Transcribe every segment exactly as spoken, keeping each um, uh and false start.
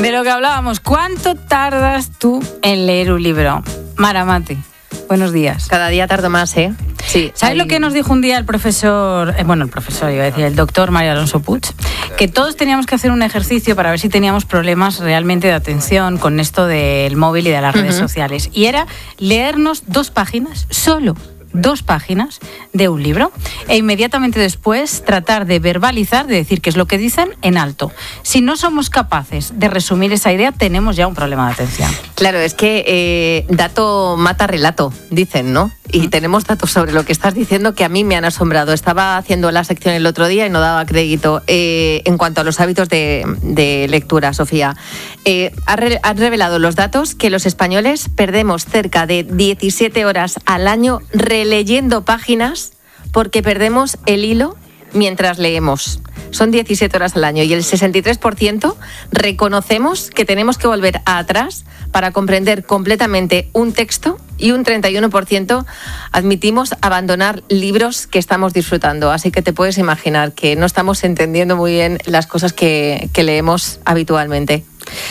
De lo que hablábamos, ¿cuánto tardas tú en leer un libro? Maramate, buenos días. Cada día tardo más, ¿eh? Sí. ¿Sabes hay... lo que nos dijo un día el profesor, eh, bueno, el profesor, iba a decir, el doctor Mario Alonso Puig? Que todos teníamos que hacer un ejercicio para ver si teníamos problemas realmente de atención con esto del móvil y de las redes uh-huh. sociales. Y era leernos dos páginas, solo dos páginas de un libro, e inmediatamente después tratar de verbalizar, de decir qué es lo que dicen en alto. Si no somos capaces de resumir esa idea, tenemos ya un problema de atención. Claro, es que eh, dato mata relato, dicen, ¿no? Y ¿Mm? tenemos datos sobre lo que estás diciendo que a mí me han asombrado. Estaba haciendo la sección el otro día y no daba crédito. Eh, en cuanto a los hábitos de, de lectura, Sofía, eh, has re, ha revelado los datos que los españoles perdemos cerca de diecisiete horas al año releyendo páginas porque perdemos el hilo mientras leemos. Son diecisiete horas al año y el sesenta y tres por ciento reconocemos que tenemos que volver atrás para comprender completamente un texto y un treinta y uno por ciento admitimos abandonar libros que estamos disfrutando. Así que te puedes imaginar que no estamos entendiendo muy bien las cosas que, que leemos habitualmente.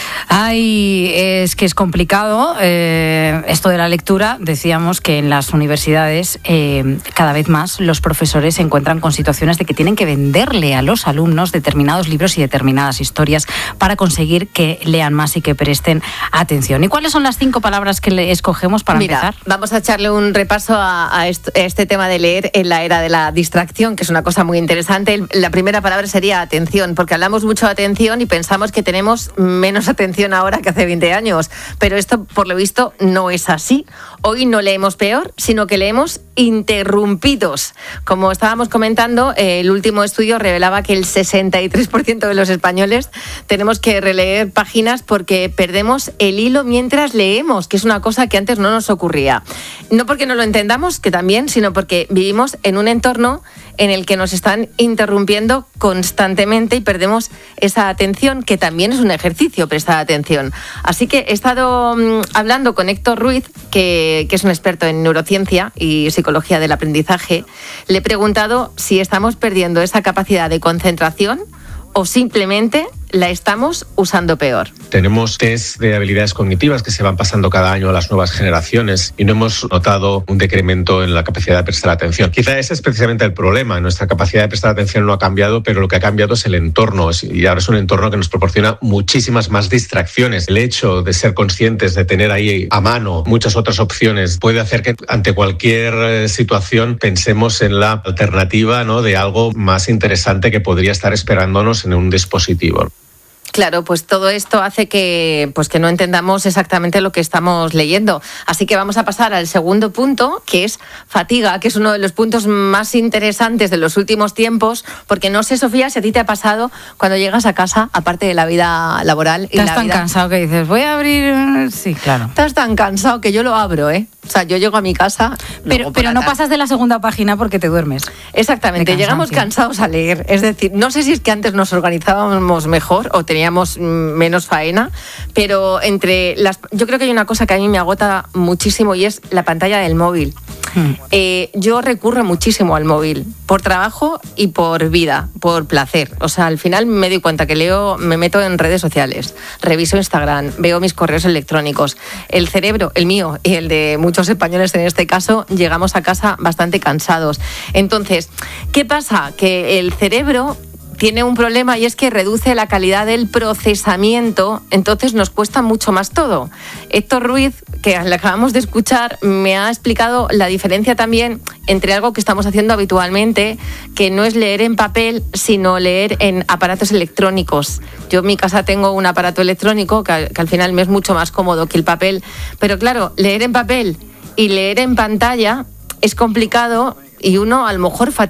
Ay, es que es complicado eh, esto de la lectura. Decíamos que en las universidades eh, cada vez más los profesores se encuentran con situaciones de que tienen que venderle a los alumnos determinados libros y determinadas historias para conseguir que lean más y que presten atención. ¿Y cuáles son las cinco palabras que le escogemos para Mira, empezar? Vamos a echarle un repaso a, a, esto, a este tema de leer en la era de la distracción, que es una cosa muy interesante. La primera palabra sería atención, porque hablamos mucho de atención y pensamos que tenemos menos atención ahora que hace veinte años, pero esto por lo visto no es así. Hoy no leemos peor, sino que leemos interrumpidos. Como estábamos comentando, eh, el último estudio revelaba que el sesenta y tres por ciento de los españoles tenemos que releer páginas porque perdemos el hilo mientras leemos, que es una cosa que antes no nos ocurría. No porque no lo entendamos, que también, sino porque vivimos en un entorno en el que nos están interrumpiendo constantemente y perdemos esa atención, que también es un ejercicio, prestar atención. Así que he estado um, hablando con Héctor Ruiz, que, que es un experto en neurociencia y psicología del aprendizaje. Le he preguntado si estamos perdiendo esa capacidad de concentración o simplemente la estamos usando peor. Tenemos test de habilidades cognitivas que se van pasando cada año a las nuevas generaciones y no hemos notado un decremento en la capacidad de prestar atención. Quizá ese es precisamente el problema. Nuestra capacidad de prestar atención no ha cambiado, pero lo que ha cambiado es el entorno, y ahora es un entorno que nos proporciona muchísimas más distracciones. El hecho de ser conscientes, de tener ahí a mano muchas otras opciones, puede hacer que ante cualquier situación pensemos en la alternativa, ¿no?, de algo más interesante que podría estar esperándonos en un dispositivo. Claro, pues todo esto hace que, pues que no entendamos exactamente lo que estamos leyendo. Así que vamos a pasar al segundo punto, que es fatiga, que es uno de los puntos más interesantes de los últimos tiempos, porque no sé, Sofía, si a ti te ha pasado cuando llegas a casa, aparte de la vida laboral. Y Estás la tan vida... cansado que dices, voy a abrir... Sí, claro. Estás tan cansado que yo lo abro, ¿eh? O sea, yo llego a mi casa... Pero, pero no pasas de la segunda página porque te duermes. Exactamente, llegamos cansados a leer. Es decir, no sé si es que antes nos organizábamos mejor o teníamos menos faena, pero entre las... Yo creo que hay una cosa que a mí me agota muchísimo y es la pantalla del móvil. Hmm. Eh, yo recurro muchísimo al móvil, por trabajo y por vida, por placer. O sea, al final me doy cuenta que leo, me meto en redes sociales, reviso Instagram, veo mis correos electrónicos. El cerebro, el mío y el de muchos españoles en este caso, llegamos a casa bastante cansados. Entonces, ¿qué pasa? Que el cerebro tiene un problema y es que reduce la calidad del procesamiento, entonces nos cuesta mucho más todo. Héctor Ruiz, que le acabamos de escuchar, me ha explicado la diferencia también entre algo que estamos haciendo habitualmente, que no es leer en papel, sino leer en aparatos electrónicos. Yo en mi casa tengo un aparato electrónico que, que al final me es mucho más cómodo que el papel, pero claro, leer en papel y leer en pantalla es complicado y uno a lo mejor